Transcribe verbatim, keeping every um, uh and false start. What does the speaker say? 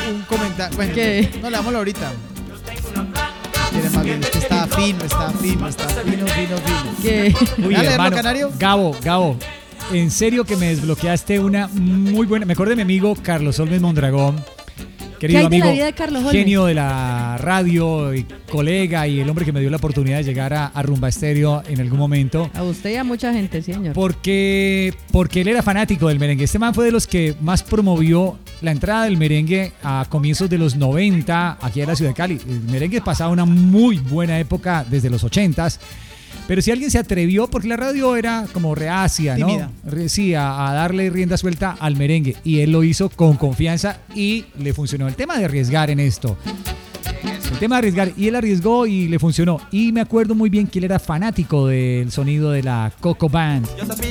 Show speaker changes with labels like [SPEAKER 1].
[SPEAKER 1] un comentario. Bueno,
[SPEAKER 2] ¿Qué?
[SPEAKER 1] no, leámoslo ahorita. Quiere más bien, es que está fino, está fino, está fino, fino, fino.
[SPEAKER 2] ¿Qué?
[SPEAKER 3] Uy,
[SPEAKER 1] ¿Ya leerlo,
[SPEAKER 3] hermano,
[SPEAKER 1] Canario?
[SPEAKER 3] Gabo, Gabo, en serio que me desbloqueaste una muy buena. Me acordé de mi amigo Carlos Olmes Mondragón. Querido
[SPEAKER 2] ¿Qué hay de
[SPEAKER 3] amigo,
[SPEAKER 2] la vida de Carlos Olmes?
[SPEAKER 3] genio de la radio, y colega y el hombre que me dio la oportunidad de llegar a, a Rumba Estéreo en algún momento.
[SPEAKER 2] A usted y a mucha gente, señor.
[SPEAKER 3] Porque, porque él era fanático del merengue. Este man fue de los que más promovió la entrada del merengue a comienzos de los noventa aquí en la ciudad de Cali. El merengue pasaba una muy buena época desde los ochentas. Pero si alguien se atrevió, porque la radio era como reacia, ¿no?
[SPEAKER 1] Tímida.
[SPEAKER 3] Re- Sí, a, a darle rienda suelta al merengue. Y él lo hizo con confianza y le funcionó. El tema de arriesgar en esto. El tema de arriesgar. Y él arriesgó y le funcionó. Y me acuerdo muy bien que él era fanático del sonido de la Coco Band.